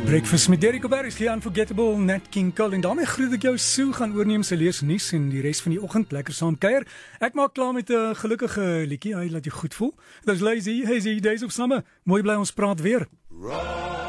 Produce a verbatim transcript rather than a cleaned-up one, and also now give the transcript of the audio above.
Breakfast met Derek Oberg is die unforgettable Nat King Cole en daarmee groet ek jou Sue gaan oorneem sy lees nuus en die res van die oggend lekker saam kuier. Ek maak klaar met 'n gelukkige liedjie, hy laat jou goed voel. Dis Lazy, Hazy Days of Summer. Mooi bly ons praat weer.